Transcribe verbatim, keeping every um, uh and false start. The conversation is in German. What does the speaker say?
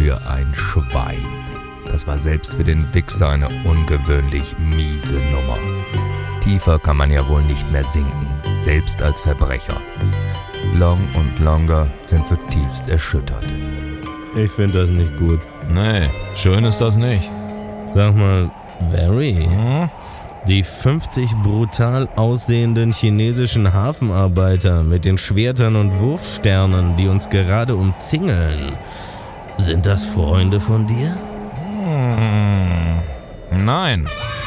für ein Schwein. Das war selbst für den Wichser eine ungewöhnlich miese Nummer. Tiefer kann man ja wohl nicht mehr sinken, selbst als Verbrecher. Long und Longer sind zutiefst erschüttert. Ich finde das nicht gut. Nee, schön ist das nicht. Sag mal, Barry, Hm? die fünfzig brutal aussehenden chinesischen Hafenarbeiter mit den Schwertern und Wurfsternen, die uns gerade umzingeln, sind das Freunde von dir? Hm. Nein.